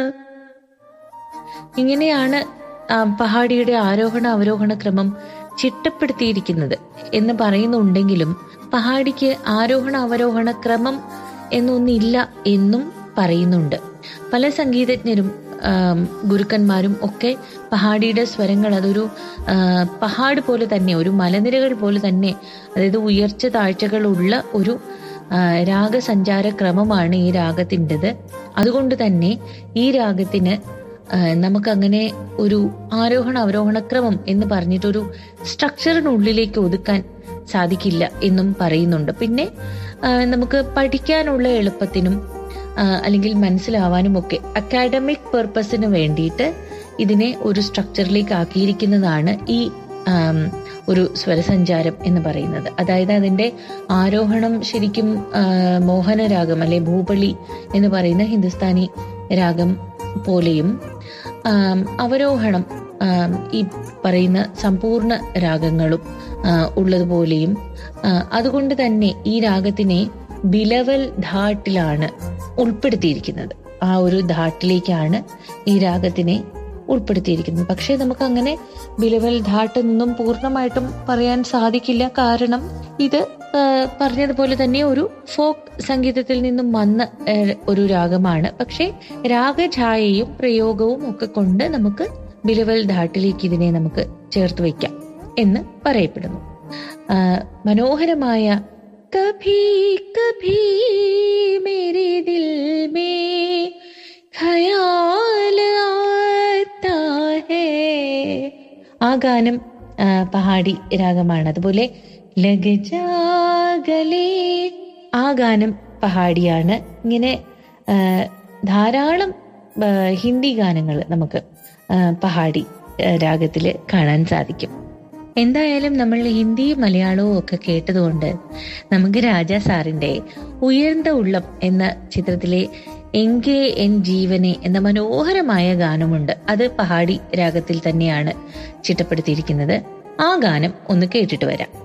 ഇങ്ങനെയാണ് പഹാഡിയുടെ ആരോഹണ അവരോഹണ ക്രമം ചിട്ടപ്പെടുത്തിയിരിക്കുന്നത് എന്ന് പറയുന്നുണ്ടെങ്കിലും പഹാഡിക്ക് ആരോഹണ അവരോഹണ ക്രമം എന്നൊന്നില്ല എന്നും പറയുന്നുണ്ട്. പല സംഗീതജ്ഞരും ഗുരുക്കന്മാരും ഒക്കെ പഹാഡിയുടെ സ്വരങ്ങൾ അതൊരു പഹാഡ് പോലെ തന്നെ, ഒരു മലനിരകൾ പോലെ തന്നെ, അതായത് ഉയർച്ച താഴ്ചകളുള്ള ഒരു രാഗസഞ്ചാര ക്രമമാണ് ഈ രാഗത്തിൻ്റെത്. അതുകൊണ്ട് തന്നെ ഈ രാഗത്തിന് നമുക്കങ്ങനെ ഒരു ആരോഹണ അവരോഹണ ക്രമം എന്ന് പറഞ്ഞിട്ടൊരു സ്ട്രക്ചറിനുള്ളിലേക്ക് ഒതുക്കാൻ സാധിക്കില്ല എന്നും പറയുന്നുണ്ട്. പിന്നെ നമുക്ക് പഠിക്കാനുള്ള എളുപ്പത്തിനും അല്ലെങ്കിൽ മനസ്സിലാവാനും ഒക്കെ അക്കാഡമിക് പർപ്പസിന് വേണ്ടിയിട്ട് ഇതിനെ ഒരു സ്ട്രക്ചറിലേക്ക് ആക്കിയിരിക്കുന്നതാണ് ഈ ഒരു സ്വരസഞ്ചാരം എന്ന് പറയുന്നത്. അതായത് അതിന്റെ ആരോഹണം ശരിക്കും മോഹനരാഗം അല്ലെ ഭൂപളി എന്ന് പറയുന്ന ഹിന്ദുസ്ഥാനി രാഗം പോലെയും അവരോഹണം ഈ പറയുന്ന സമ്പൂർണ്ണ രാഗങ്ങളും ഉള്ളതുപോലെയും, അതുകൊണ്ട് തന്നെ ഈ രാഗത്തിനെ ബിലവൽ ധാട്ടിലാണ് ഉൾപ്പെടുത്തിയിരിക്കുന്നത്. ആ ഒരു ധാട്ടിലേക്കാണ് ഈ രാഗത്തിനെ ഉൾപ്പെടുത്തിയിരിക്കുന്നത്. പക്ഷെ നമുക്ക് അങ്ങനെ ബിലവൽ ധാട്ട് എന്നൊന്നും പൂർണ്ണമായിട്ടും പറയാൻ സാധിക്കില്ല. കാരണം ഇത് പറഞ്ഞതുപോലെ തന്നെ ഒരു ഫോക്ക് സംഗീതത്തിൽ നിന്നും വന്ന ഒരു രാഗമാണ്. പക്ഷെ രാഗഛായയും പ്രയോഗവും ഒക്കെ കൊണ്ട് നമുക്ക് ബിലവൽ ധാട്ടിലേക്ക് ഇതിനെ നമുക്ക് ചേർത്ത് വയ്ക്കാം എന്ന് പറയപ്പെടുന്നു. മനോഹരമായ കഭി കഭി മേരെ ദിൽ മേ ഖയാൽ ആതാ ഹൈ, ആ ഗാനം പഹാഡി രാഗമാണ്. അതുപോലെ ലഗ് ജാ ഗലേ, ആ ഗാനം പഹാഡിയാണ്. ഇങ്ങനെ ധാരാളം ഹിന്ദി ഗാനങ്ങൾ നമുക്ക് പഹാഡി രാഗത്തില് കാണാൻ സാധിക്കും. എന്തായാലും നമ്മൾ ഹിന്ദിയും മലയാളവും ഒക്കെ കേട്ടതുകൊണ്ട് നമുക്ക് രാജാ സാറിന്റെ ഉയർന്ന ഉള്ളം എന്ന ചിത്രത്തിലെ എങ്കെ എൻ ജീവനെ എന്ന മനോഹരമായ ഗാനമുണ്ട്. അത് പഹാഡി രാഗത്തിൽ തന്നെയാണ് ചിട്ടപ്പെടുത്തിയിരിക്കുന്നത്. ആ ഗാനം ഒന്ന് കേട്ടിട്ട് വരാം.